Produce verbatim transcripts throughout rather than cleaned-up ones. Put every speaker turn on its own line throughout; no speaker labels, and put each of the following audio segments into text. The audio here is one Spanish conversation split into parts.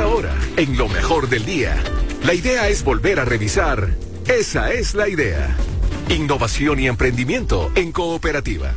esta hora, en lo mejor del día. La idea es volver a revisar. Esa es la idea. Innovación y emprendimiento en cooperativa.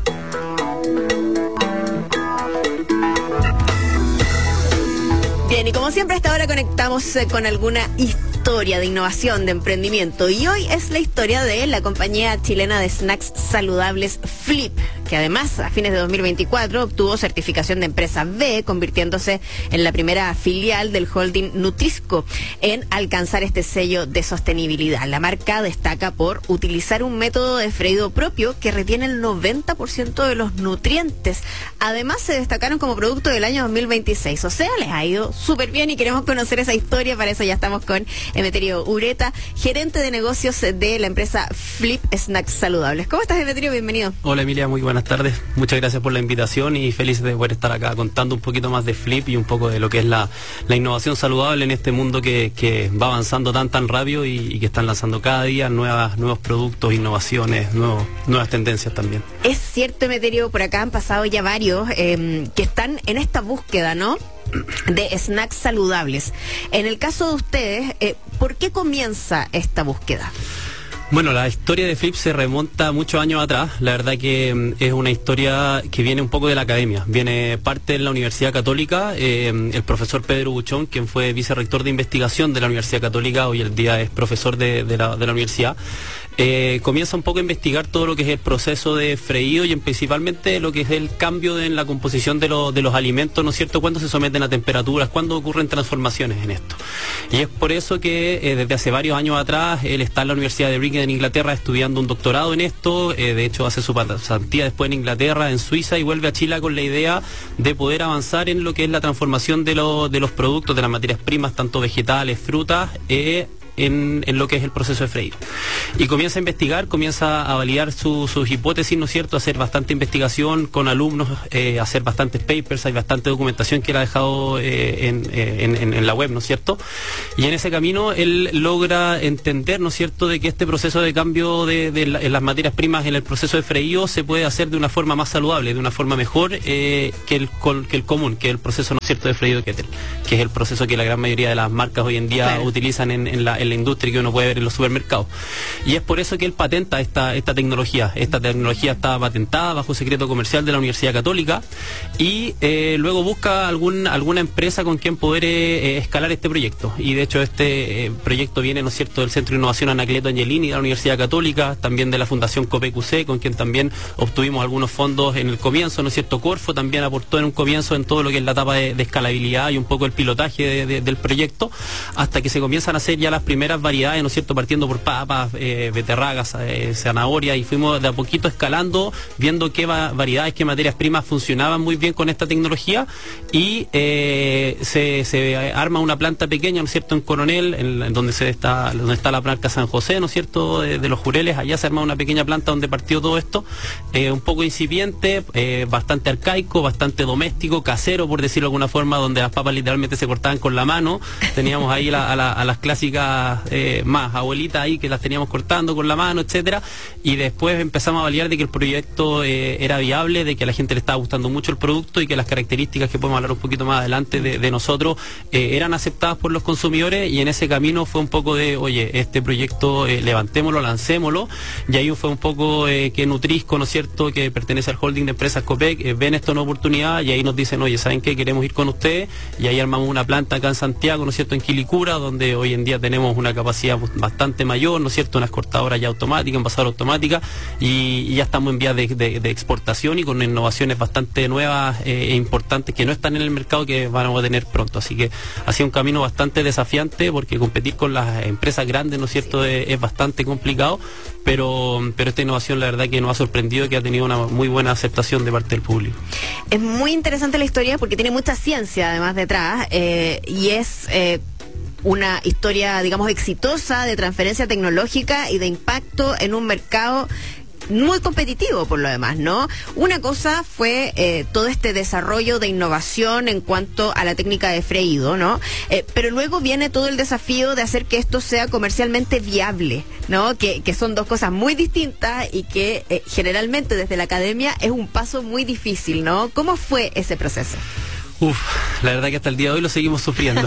Bien, y como siempre a esta hora conectamos eh, con alguna historia de innovación, de emprendimiento. Y hoy es la historia de la compañía chilena de snacks saludables Flip, que además a fines de dos mil veinticuatro obtuvo certificación de empresa B, convirtiéndose en la primera filial del holding Nutrisco en alcanzar este sello de sostenibilidad. La marca destaca por utilizar un método de freído propio que retiene el noventa por ciento de los nutrientes. Además se destacaron como producto del año dos mil veintiséis, o sea, les ha ido súper bien y queremos conocer esa historia. Para eso ya estamos con Emeterio Ureta, gerente de negocios de la empresa Flip Snacks Saludables. ¿Cómo estás, Emeterio? Bienvenido.
Hola, Emilia, muy buenas tardes. Muchas gracias por la invitación y feliz de poder estar acá contando un poquito más de Flip y un poco de lo que es la, la innovación saludable en este mundo que, que va avanzando tan tan rápido y, y que están lanzando cada día nuevas, nuevos productos, innovaciones, nuevos, nuevas tendencias también.
Es cierto, Emeterio, por acá han pasado ya varios eh, que están en esta búsqueda, ¿no?, de snacks saludables. En el caso de ustedes, eh, ¿por qué comienza esta búsqueda?
Bueno, la historia de Flip se remonta muchos años atrás. La verdad que es una historia que viene un poco de la academia. Viene parte de la Universidad Católica. Eh, el profesor Pedro Buchón, quien fue vicerrector de investigación de la Universidad Católica, hoy el día es profesor de, de, la, de la universidad. Eh, comienza un poco a investigar todo lo que es el proceso de freído y principalmente lo que es el cambio de, en la composición de, lo, de los alimentos, ¿no es cierto?, cuando se someten a temperaturas, cuando ocurren transformaciones en esto. Y es por eso que eh, desde hace varios años atrás él está en la Universidad de Brigham en Inglaterra estudiando un doctorado en esto. Eh, de hecho hace su pasantía después en Inglaterra, en Suiza, y vuelve a Chile con la idea de poder avanzar en lo que es la transformación de, lo, de los productos, de las materias primas, tanto vegetales, frutas, eh, En, en lo que es el proceso de freír. Y comienza a investigar, comienza a validar su, sus hipótesis, ¿no es cierto?, hacer bastante investigación con alumnos, eh, hacer bastantes papers, hay bastante documentación que él ha dejado eh, en, en, en la web, ¿no es cierto? Y en ese camino él logra entender, ¿no es cierto?, de que este proceso de cambio de, de la, en las materias primas en el proceso de freído se puede hacer de una forma más saludable, de una forma mejor eh, que, el, que el común, que el proceso, ¿no es cierto?, de freído Kettle, que es el proceso que la gran mayoría de las marcas hoy en día claro. utilizan en, en la en la industria que uno puede ver en los supermercados. Y es por eso que él patenta esta, esta tecnología. Esta tecnología está patentada bajo secreto comercial de la Universidad Católica y eh, luego busca algún, alguna empresa con quien poder eh, escalar este proyecto. Y de hecho este eh, proyecto viene, ¿no es cierto?, del Centro de Innovación Anacleto Angelini de la Universidad Católica, también de la Fundación COPEQC, con quien también obtuvimos algunos fondos en el comienzo, ¿no es cierto? Corfo también aportó en un comienzo en todo lo que es la etapa de, de escalabilidad y un poco el pilotaje de, de, del proyecto, hasta que se comienzan a hacer ya las primeras variedades, ¿no es cierto?, partiendo por papas, eh, beterragas, eh, zanahoria, y fuimos de a poquito escalando, viendo qué va variedades, qué materias primas funcionaban muy bien con esta tecnología, y eh, se, se arma una planta pequeña, ¿no es cierto?, en Coronel, en, en donde se está, donde está la planta San José, ¿no es cierto?, de, de los Jureles. Allá se arma una pequeña planta donde partió todo esto, eh, un poco incipiente, eh, bastante arcaico, bastante doméstico, casero, por decirlo de alguna forma, donde las papas literalmente se cortaban con la mano. Teníamos ahí la, a, la, a las clásicas eh, más abuelitas ahí que las teníamos cortando con la mano, etcétera, y después empezamos a validar de que el proyecto eh, era viable, de que a la gente le estaba gustando mucho el producto y que las características que podemos hablar un poquito más adelante de, de nosotros eh, eran aceptadas por los consumidores. Y en ese camino fue un poco de, oye, este proyecto eh, levantémoslo, lancémoslo, y ahí fue un poco eh, que Nutrisco, ¿no es cierto?, que pertenece al holding de empresas Copec, eh, ven esto una oportunidad y ahí nos dicen, oye, ¿saben qué? Queremos ir con ustedes, y ahí armamos una planta acá en Santiago, ¿no es cierto?, en Quilicura, donde hoy en día tenemos una capacidad bastante mayor, ¿no es cierto?, unas cortadoras ya automáticas, envasadora automática, y, y ya estamos en vías de, de, de exportación y con innovaciones bastante nuevas eh, e importantes que no están en el mercado, que vamos a tener pronto. Así que ha sido un camino bastante desafiante, porque competir con las empresas grandes, ¿no es cierto?, es, es bastante complicado, pero, pero esta innovación la verdad que nos ha sorprendido, que ha tenido una muy buena aceptación de parte del público.
Es muy interesante la historia porque tiene mucha ciencia además detrás, eh, y es eh, una historia, digamos, exitosa de transferencia tecnológica y de impacto en un mercado muy competitivo por lo demás, ¿no? Una cosa fue eh, todo este desarrollo de innovación en cuanto a la técnica de freído, ¿no? Eh, pero luego viene todo el desafío de hacer que esto sea comercialmente viable, ¿no? Que, que son dos cosas muy distintas y que eh, generalmente desde la academia es un paso muy difícil, ¿no? ¿Cómo fue ese proceso?
Uf, la verdad que hasta el día de hoy lo seguimos sufriendo.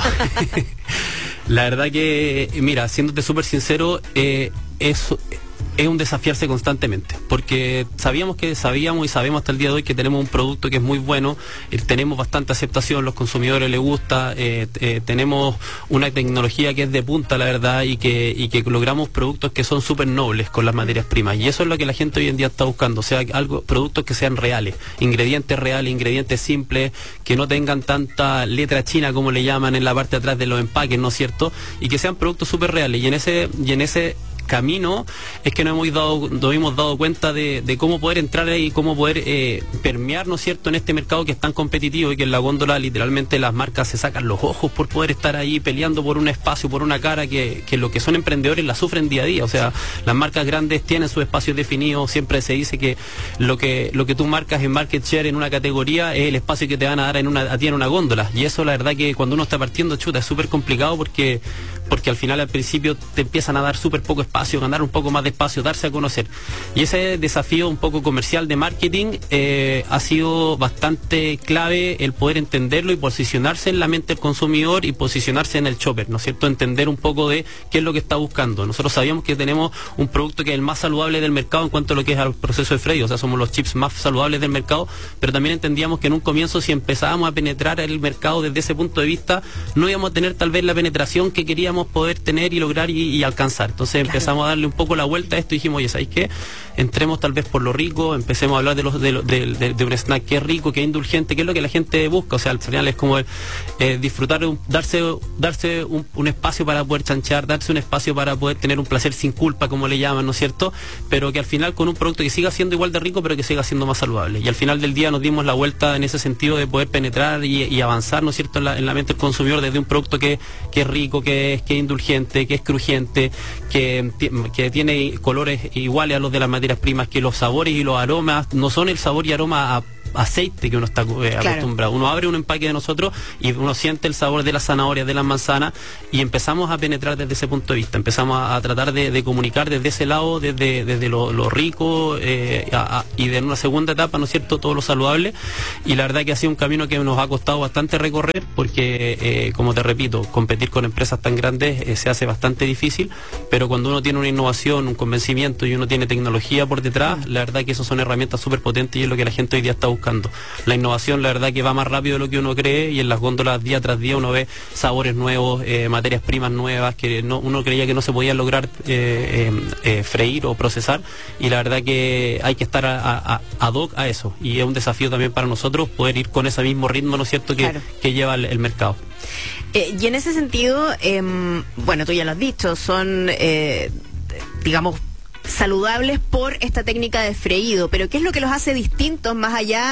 La verdad que, mira, siéndote súper sincero, eh, es, es un desafiarse constantemente, porque sabíamos que sabíamos y sabemos hasta el día de hoy que tenemos un producto que es muy bueno, eh, tenemos bastante aceptación, los consumidores les gusta, eh, eh, tenemos una tecnología que es de punta, la verdad, y que, y que logramos productos que son súper nobles con las materias primas, y eso es lo que la gente hoy en día está buscando, o sea, algo, productos que sean reales, ingredientes reales, ingredientes simples, que no tengan tanta letra china como le llaman en la parte de atrás de los empaques, ¿no es cierto? Y que sean productos súper reales, y en ese, y en ese camino es que nos hemos dado, nos hemos dado cuenta de, de cómo poder entrar ahí, cómo poder eh, permear, ¿no es cierto?, en este mercado que es tan competitivo y que en la góndola literalmente las marcas se sacan los ojos por poder estar ahí peleando por un espacio, por una cara que, que lo que son emprendedores la sufren día a día. O sea, las marcas grandes tienen sus espacios definidos, siempre se dice que lo que lo que tú marcas en market share en una categoría es el espacio que te van a dar en una, a ti en una góndola, y eso la verdad que cuando uno está partiendo, chuta, es súper complicado porque porque al final al principio te empiezan a dar súper poco espacio, ganar un poco más de espacio, darse a conocer. Y ese desafío un poco comercial de marketing eh, ha sido bastante clave el poder entenderlo y posicionarse en la mente del consumidor y posicionarse en el shopper, ¿no es cierto? Entender un poco de qué es lo que está buscando. Nosotros sabíamos que tenemos un producto que es el más saludable del mercado en cuanto a lo que es al proceso de freído, o sea, somos los chips más saludables del mercado, pero también entendíamos que en un comienzo, si empezábamos a penetrar el mercado desde ese punto de vista, no íbamos a tener tal vez la penetración que queríamos poder tener y lograr y, y alcanzar. Entonces claro, empezamos a darle un poco la vuelta a esto y dijimos, oye, ¿sabéis qué? Entremos tal vez por lo rico, empecemos a hablar de, los, de, de, de, de un snack que es rico, que es indulgente, que es lo que la gente busca. O sea, al final es como eh, disfrutar, un, darse darse un, un espacio para poder chanchar, darse un espacio para poder tener un placer sin culpa, como le llaman, ¿no es cierto? Pero que al final con un producto que siga siendo igual de rico, pero que siga siendo más saludable. Y al final del día nos dimos la vuelta en ese sentido de poder penetrar y, y avanzar, ¿no es cierto?, en la, en la mente del consumidor desde un producto que, que es rico, que es, que es indulgente, que es crujiente, que, que tiene colores iguales a los de las materias primas, que los sabores y los aromas no son el sabor y aroma a aceite que uno está eh, claro. acostumbrado. Uno abre un empaque de nosotros y uno siente el sabor de las zanahorias, de las manzanas, y empezamos a penetrar desde ese punto de vista, empezamos a, a tratar de, de comunicar desde ese lado, desde, desde lo, lo rico eh, a, a, y de una segunda etapa, ¿no es cierto?, todo lo saludable. Y la verdad que ha sido un camino que nos ha costado bastante recorrer porque, eh, como te repito, competir con empresas tan grandes eh, se hace bastante difícil, pero cuando uno tiene una innovación, un convencimiento y uno tiene tecnología por detrás, la verdad que eso son herramientas súper potentes y es lo que la gente hoy día está buscando. La innovación, la verdad que va más rápido de lo que uno cree, y en las góndolas día tras día uno ve sabores nuevos, eh, materias primas nuevas que no, uno creía que no se podían lograr eh, eh, eh, freír o procesar, y la verdad que hay que estar a, a, ad hoc a eso, y es un desafío también para nosotros poder ir con ese mismo ritmo, ¿no es cierto?, que, claro, que lleva el, el mercado.
Eh, y en ese sentido, eh, bueno, tú ya lo has dicho, son, eh, digamos, saludables por esta técnica de freído, pero ¿qué es lo que los hace distintos más allá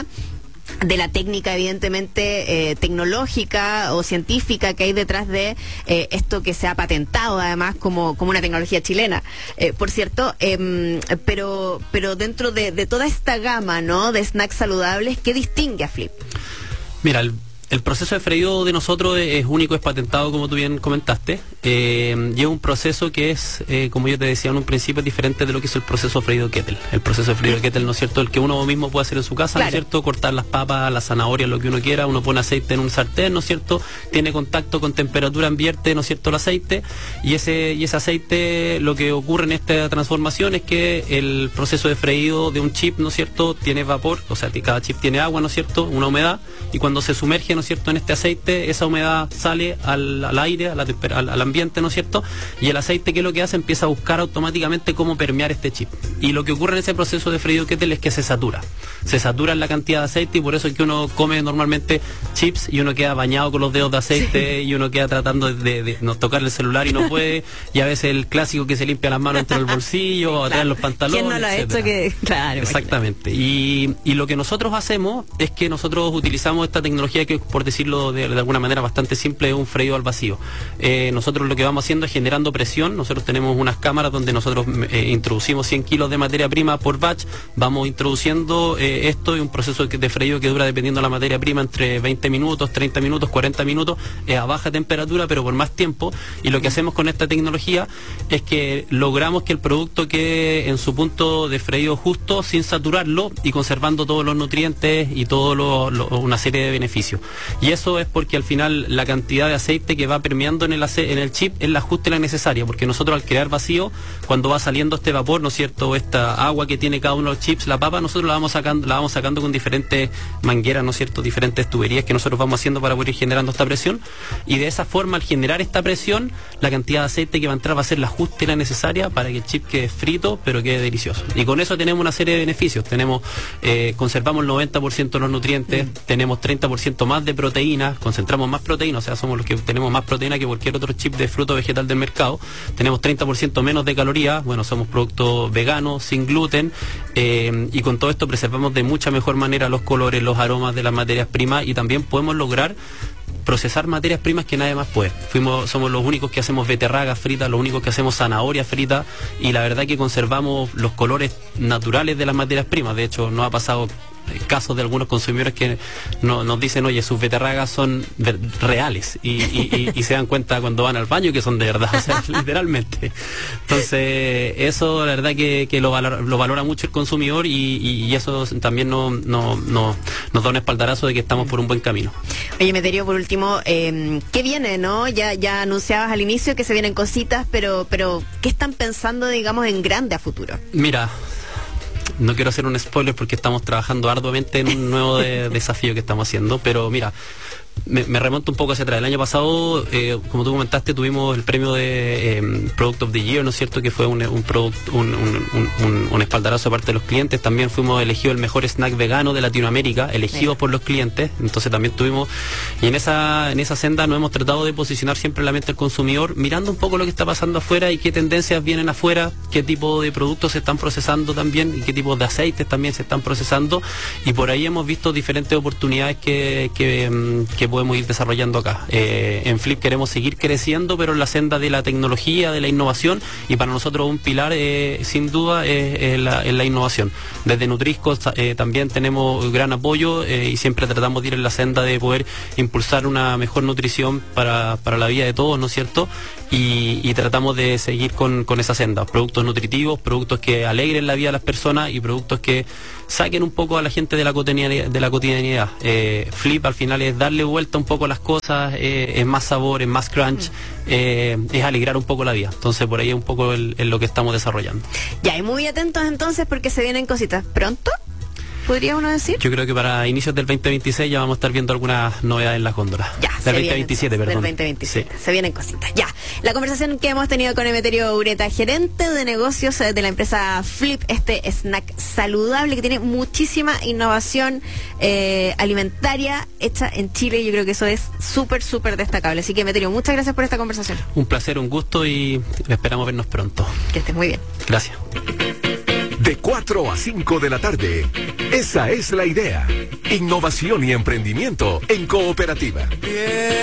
de la técnica evidentemente eh, tecnológica o científica que hay detrás de eh, esto que se ha patentado además como, como una tecnología chilena, eh, por cierto, eh, pero pero dentro de, de toda esta gama, ¿no?, de snacks saludables, ¿qué distingue a Flip?
Mira, el El proceso de freído de nosotros es único, es patentado, como tú bien comentaste, eh, y es un proceso que es, eh, como yo te decía en un principio, es diferente de lo que es el proceso de freído kettle. El proceso de freído kettle, ¿no es cierto?, el que uno mismo puede hacer en su casa, claro, ¿no es cierto?, cortar las papas, las zanahorias, lo que uno quiera, uno pone aceite en un sartén, ¿no es cierto?, tiene contacto con temperatura ambiente, ¿no es cierto?, el aceite, y ese, y ese aceite, lo que ocurre en esta transformación es que el proceso de freído de un chip, ¿no es cierto?, tiene vapor, o sea, cada chip tiene agua, ¿no es cierto?, una humedad, y cuando se sumerge, ¿no es cierto?, en este aceite, esa humedad sale al, al aire, a la al, al ambiente, ¿no es cierto?, y el aceite, ¿qué es lo que hace? Empieza a buscar automáticamente cómo permear este chip. Y lo que ocurre en ese proceso de freído kettle es que se satura. Se satura en la cantidad de aceite, y por eso es que uno come normalmente chips y uno queda bañado con los dedos de aceite, sí, y uno queda tratando de, de, de no tocar el celular y no puede, y a veces el clásico que se limpia las manos dentro del bolsillo, claro, atrás en los pantalones.
¿Quién no lo ha hecho? Que... Claro,
exactamente. Y, y lo que nosotros hacemos es que nosotros utilizamos esta tecnología que, por decirlo de, de alguna manera bastante simple, es un freído al vacío. Eh, nosotros lo que vamos haciendo es generando presión. Nosotros tenemos unas cámaras donde nosotros eh, introducimos cien kilos de materia prima por batch, vamos introduciendo eh, esto, y un proceso de freído que dura, dependiendo de la materia prima, entre veinte minutos, treinta minutos, cuarenta minutos, eh, a baja temperatura, pero por más tiempo. Y lo que hacemos con esta tecnología es que logramos que el producto quede en su punto de freído justo, sin saturarlo y conservando todos los nutrientes y todo lo, lo, una serie de beneficios. Y eso es porque al final la cantidad de aceite que va permeando en el, ace en el chip es la justa y la necesaria, porque nosotros al crear vacío, cuando va saliendo este vapor, ¿no es cierto?, esta agua que tiene cada uno de los chips, la papa, nosotros la vamos sacando, la vamos sacando con diferentes mangueras, ¿no es cierto?, diferentes tuberías que nosotros vamos haciendo para poder ir generando esta presión, y de esa forma, al generar esta presión, la cantidad de aceite que va a entrar va a ser la justa y la necesaria para que el chip quede frito, pero quede delicioso. Y con eso tenemos una serie de beneficios. Tenemos, eh, conservamos el noventa por ciento de los nutrientes, mm. tenemos treinta por ciento más de proteínas, concentramos más proteína, o sea, somos los que tenemos más proteína que cualquier otro chip de fruto vegetal del mercado. Tenemos treinta por ciento menos de calorías, bueno, somos productos veganos, sin gluten, eh, y con todo esto preservamos de mucha mejor manera los colores, los aromas de las materias primas, y también podemos lograr procesar materias primas que nadie más puede. Fuimos, somos los únicos que hacemos beterragas fritas, los únicos que hacemos zanahorias fritas, y la verdad que conservamos los colores naturales de las materias primas. De hecho, nos ha pasado casos de algunos consumidores que no, nos dicen, oye, sus beterragas son de, reales, y, y, y, y se dan cuenta cuando van al baño que son de verdad, o sea, literalmente. Entonces, eso la verdad que, que lo, valora, lo valora mucho el consumidor, y, y, y eso también no, no, no, nos da un espaldarazo de que estamos por un buen camino.
Oye, Meterio, por último, eh, ¿qué viene, no? Ya, ya anunciabas al inicio que se vienen cositas, pero, pero ¿qué están pensando, digamos, en grande a futuro?
Mira, no quiero hacer un spoiler porque estamos trabajando arduamente en un nuevo de, desafío que estamos haciendo, pero mira, me, me remonto un poco hacia atrás. El año pasado, eh, como tú comentaste, tuvimos el premio de eh, Product of the Year, ¿no es cierto?, que fue un, un, product, un, un, un, un espaldarazo de parte de los clientes. También fuimos elegidos el mejor snack vegano de Latinoamérica, elegidos sí. por los clientes. Entonces también tuvimos, y en esa, en esa senda nos hemos tratado de posicionar siempre en la mente del consumidor, mirando un poco lo que está pasando afuera y qué tendencias vienen afuera, qué tipo de productos se están procesando también, y qué tipo de aceites también se están procesando, y por ahí hemos visto diferentes oportunidades que, que, que podemos ir desarrollando acá. Eh, en Flip queremos seguir creciendo, pero en la senda de la tecnología, de la innovación, y para nosotros un pilar eh, sin duda es, es, la, es la innovación. Desde Nutrisco eh, también tenemos gran apoyo, eh, y siempre tratamos de ir en la senda de poder impulsar una mejor nutrición para, para la vida de todos, ¿no es cierto? Y, y tratamos de seguir con, con esa senda. Productos nutritivos, productos que alegren la vida de las personas, y productos que saquen un poco a la gente de la cotidianidad. De la cotidianidad. Eh, Flip al final es darle vuelta un poco a las cosas, eh, es más sabor, es más crunch, eh, es alegrar un poco la vida. Entonces por ahí es un poco el, el lo que estamos desarrollando.
Ya, y muy atentos entonces porque se vienen cositas pronto, ¿podría uno decir?
Yo creo que para inicios del veinte veintiséis ya vamos a estar viendo algunas novedades en las góndolas.
Ya,
del veinte veintisiete, perdón.
Del veinte veintisiete,
sí.
Se vienen cositas. Ya, la conversación que hemos tenido con Emeterio Ureta, gerente de negocios de la empresa Flip, este snack saludable que tiene muchísima innovación eh, alimentaria hecha en Chile. Yo creo que eso es súper, súper destacable. Así que, Emeterio, muchas gracias por esta conversación.
Un placer, un gusto, y esperamos vernos pronto.
Que estés muy bien.
Gracias.
De cuatro a cinco de la tarde. Esa es la idea. Innovación y emprendimiento en cooperativa.